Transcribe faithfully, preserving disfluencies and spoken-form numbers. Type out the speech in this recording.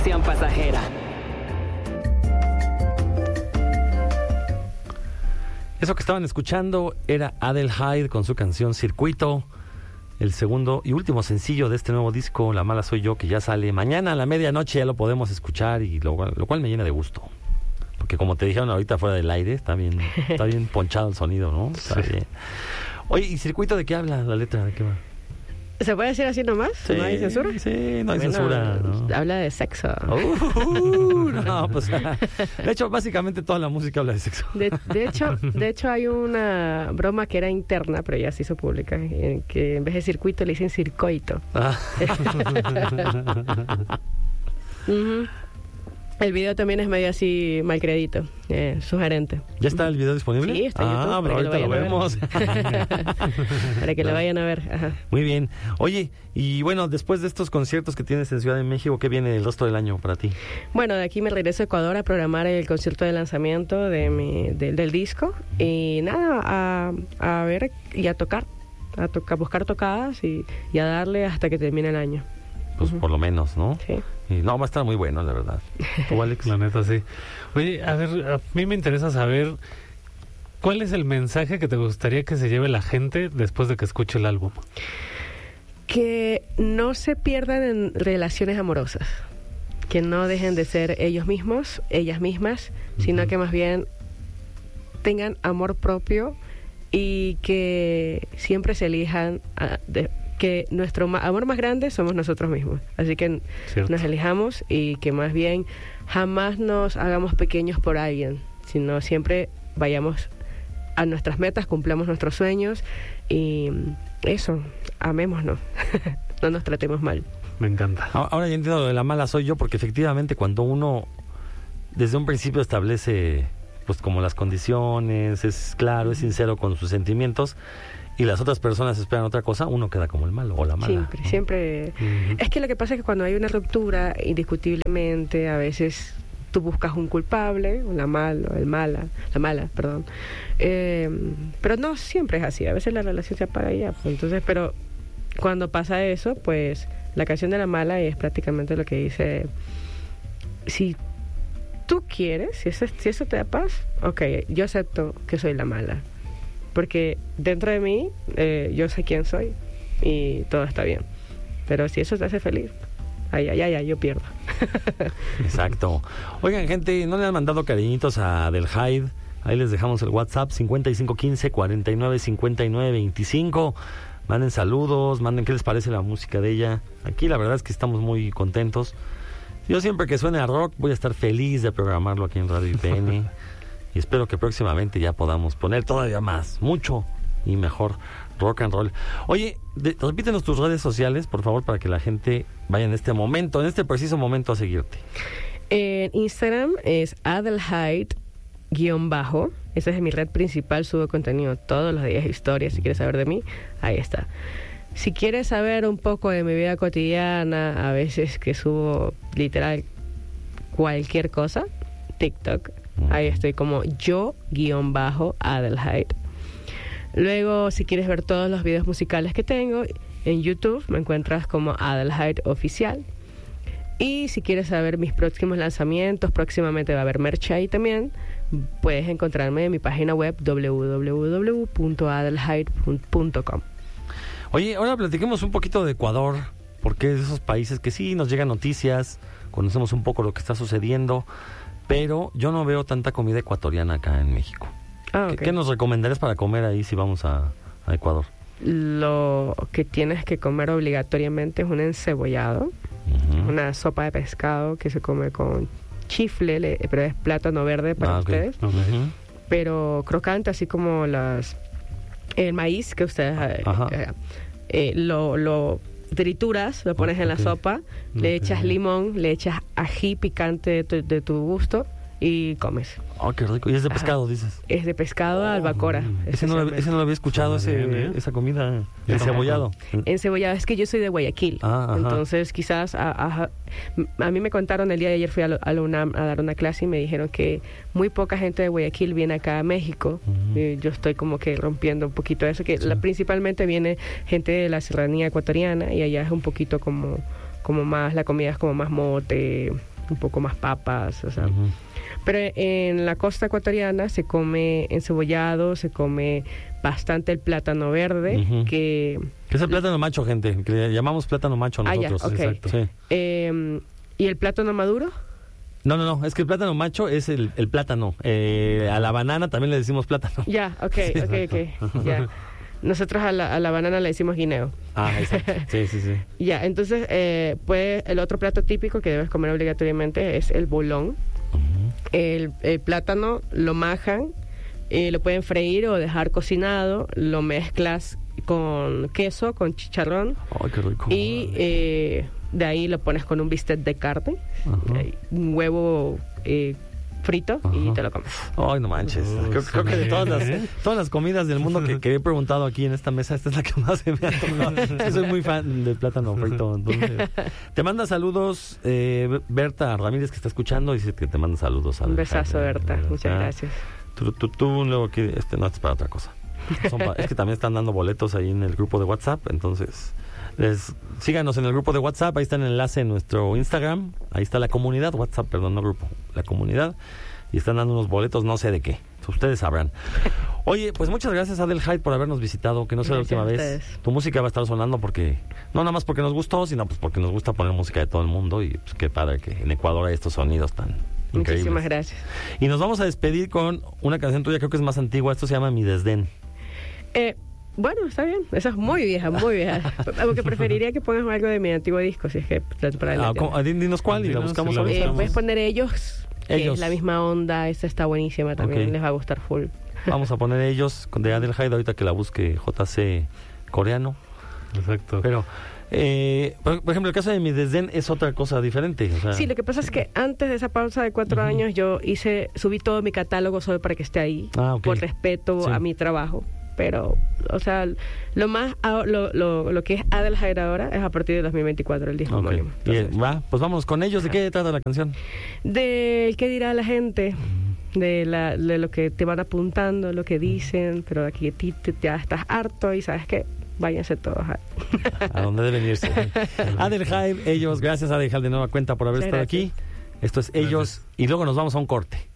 diversión pasajera. Eso que estaban escuchando era Adele Hyde con su canción Circuito, el segundo y último sencillo de este nuevo disco, La Mala Soy Yo, que ya sale mañana a la medianoche, ya lo podemos escuchar, y lo, lo cual me llena de gusto. Porque como te dijeron ahorita fuera del aire, está bien, está bien ponchado el sonido, ¿no? Está Sí. bien. Oye, ¿y Circuito de qué habla la letra? ¿De qué va? ¿Se puede decir así nomás? Sí, ¿No hay censura? Sí, no hay Bueno, censura, ¿no? Habla de sexo. Uh, no, pues, de hecho, básicamente toda la música habla de sexo. De, de hecho, de hecho hay una broma que era interna, pero ya se hizo pública, en que en vez de circuito le dicen circoito. Ah. Ujú. El video también es medio así mal crédito, eh, sugerente. ¿Ya está el video disponible? Sí, está en YouTube, Ah, pero para que ahorita lo lo vemos. Para que lo vayan a ver. Ajá. Muy bien. Oye, y bueno, después de estos conciertos que tienes en Ciudad de México, ¿qué viene el resto del año para ti? Bueno, de aquí me regreso a Ecuador a programar el concierto de lanzamiento de mi, de- del disco. Y nada, a, a ver y a tocar, a tocar, buscar tocadas y, y a darle hasta que termine el año. Pues Ujú. por lo menos, ¿no? Sí. Y no, va a estar muy bueno, la verdad. ¿Tú, Alex? La neta, sí. Oye, a ver, a mí me interesa saber cuál es el mensaje que te gustaría que se lleve la gente después de que escuche el álbum. Que no se pierdan en relaciones amorosas, que no dejen de ser ellos mismos, ellas mismas, sino Ujú. que más bien tengan amor propio y que siempre se elijan, ah, de- que nuestro ma- amor más grande somos nosotros mismos. Así que Cierto. nos elijamos y que más bien jamás nos hagamos pequeños por alguien, sino siempre vayamos a nuestras metas, cumplamos nuestros sueños y eso, amémonos, no nos tratemos mal. Me encanta. A- Ahora ya entiendo lo de la mala soy yo, porque efectivamente cuando uno desde un principio establece pues como las condiciones, es claro, es sincero con sus sentimientos, y las otras personas esperan otra cosa, uno queda como el malo o la mala. Siempre, ¿no? siempre. Ujú. Es que lo que pasa es que cuando hay una ruptura, indiscutiblemente, a veces tú buscas un culpable, o la mala, el mala, la mala, perdón. Eh, pero no siempre es así, a veces la relación se apaga y ya. Pues, entonces, pero cuando pasa eso, pues la canción de la mala es prácticamente lo que dice, si tú quieres, si eso, si eso te da paz, ok, yo acepto que soy la mala. Porque dentro de mí, eh, yo sé quién soy y todo está bien. Pero si eso te hace feliz, ay, ay, ay, ay, yo pierdo. Exacto. Oigan, gente, ¿no le han mandado cariñitos a Adele Hyde? Ahí les dejamos el WhatsApp cincuenta y cinco quince cuarenta y nueve cincuenta y nueve veinticinco. Manden saludos, manden qué les parece la música de ella. Aquí la verdad es que estamos muy contentos. Yo siempre que suene a rock voy a estar feliz de programarlo aquí en Radio I P N. Y espero que próximamente ya podamos poner todavía más, mucho y mejor rock and roll. Oye, de, repítenos tus redes sociales, por favor, para que la gente vaya en este momento, en este preciso momento a seguirte. En Instagram es Adelheid guión bajo. Esa es mi red principal, subo contenido todos los días, historias, si quieres saber de mí, ahí está. Si quieres saber un poco de mi vida cotidiana, a veces que subo literal cualquier cosa, TikTok, ahí estoy como yo guión bajo Adelheid. Luego, si quieres ver todos los videos musicales que tengo, en YouTube me encuentras como Adelheid Oficial. Y si quieres saber mis próximos lanzamientos, próximamente va a haber merch ahí también, puedes encontrarme en mi página web w w w punto adelheid punto com. Oye, ahora platiquemos un poquito de Ecuador, porque es de esos países que sí nos llegan noticias, conocemos un poco lo que está sucediendo, pero yo no veo tanta comida ecuatoriana acá en México. Ah, ¿Qué, ok. qué nos recomendarías para comer ahí si vamos a, a Ecuador? Lo que tienes que comer obligatoriamente es un encebollado, Ujú. una sopa de pescado que se come con chifle, le- pero es plátano verde para Ah, ok. ustedes, Ok. Ujú. pero crocante, así como las el maíz que ustedes eh, Ajá. eh, eh, lo, lo trituras, lo pones en la Ok. sopa, le Ok. echas limón, le echas ají picante de tu, de tu gusto y comes. Oh, qué rico. Y es de Ajá. pescado, dices. Es de pescado a albacora. mm. Ese no, lo- ese no lo había escuchado, ese, Suena bien, ¿eh? esa comida, Yo el cebollado. Encebollado, es que yo soy de Guayaquil, Ah, ajá. entonces quizás a, a- a mí me contaron el día de ayer, fui a, la- a la UNAM a dar una clase y me dijeron que muy poca gente de Guayaquil viene acá a México. Ujú. Y yo estoy como que rompiendo un poquito eso, que la, principalmente viene gente de la serranía ecuatoriana y allá es un poquito como, como más, la comida es como más mote, un poco más papas, o sea. Ujú. Pero en la costa ecuatoriana se come encebollado, se come bastante el plátano verde, Ujú. que... ¿Qué es el plátano macho, gente? Que le llamamos plátano macho Ah, ya, nosotros. ok. Exacto. Sí. eh, ¿Y el plátano maduro? No, no, no, es que el plátano macho es el, el plátano. Eh, a la banana también le decimos plátano. Ya, ok, Sí, ok, ok, ya. Nosotros a la, a la banana le decimos guineo. Ah, exacto. Sí, sí, sí. Ya, entonces, eh, pues el otro plato típico que debes comer obligatoriamente es el bolón. Ujú. El, el plátano lo majan, eh, lo pueden freír o dejar cocinado, lo mezclas con queso, con chicharrón Ay, qué rico. y eh, de ahí lo pones con un bistec de carne, Ajá. eh, un huevo eh, frito y Ajá. te lo comes. Ay, no manches. Uy, creo, creo que de todas las, ¿eh? todas las comidas del mundo que, que he preguntado aquí en esta mesa, esta es la que más se me ha tocado. Soy muy fan del plátano frito. Entonces, te manda saludos eh, Berta Ramírez, que está escuchando, dice que te manda saludos. Un besazo, Berta. Muchas Ah, gracias. Tú, tú, tú, luego que este no es para otra cosa. Son pa- es que también están dando boletos ahí en el grupo de WhatsApp, entonces les, síganos en el grupo de WhatsApp, ahí está el enlace en nuestro Instagram, ahí está la comunidad, WhatsApp, perdón, no grupo, la comunidad, y están dando unos boletos, no sé de qué, ustedes sabrán. Oye, pues muchas gracias Adel Hyde por habernos visitado, que no sea la Gracias última a vez. ustedes. Tu música va a estar sonando porque, no nada más porque nos gustó, sino pues porque nos gusta poner música de todo el mundo, y pues qué padre que en Ecuador hay estos sonidos tan increíbles. Muchísimas gracias. Y nos vamos a despedir con una canción tuya, creo que es más antigua, esto se llama Mi Desdén. Eh, bueno, está bien. Esa es muy vieja, muy vieja. Aunque preferiría que pongas algo de mi antiguo disco, si es que para Ah, adelante. ¿cómo? Ah, din- dinos cuál y la Dinos, buscamos y la ahorita. Eh, buscamos. puedes poner ellos, que Ellos. es la misma onda. Esta está buenísima también. Ok. Les va a gustar full. Vamos a poner ellos con de Adel Hyde ahorita que la busque J C coreano. Exacto. Pero, eh, por, por ejemplo, el caso de Mi Desdén es otra cosa diferente. O sea, Sí, lo que pasa es que antes de esa pausa de cuatro Ujú. años yo hice, subí todo mi catálogo solo para que esté ahí, Ah, ok. por respeto Sí. a mi trabajo. Pero, o sea, lo más, a- lo, lo, lo que es Adel Hyde ahora es a partir de dos mil veinticuatro, el disco ok. homónimo. Y, eh, Entonces, va, pues vamos con ellos. ¿De qué trata la canción? del qué dirá la gente, de, la, de lo que te van apuntando, lo que dicen, pero aquí a ti te- ya estás harto y sabes que váyanse todos a... A dónde deben irse. Adel Hyde, ellos. Gracias Adel Hyde de nueva cuenta por haber Muchas estado aquí. gracias. Esto es ellos. Y luego nos vamos a un corte.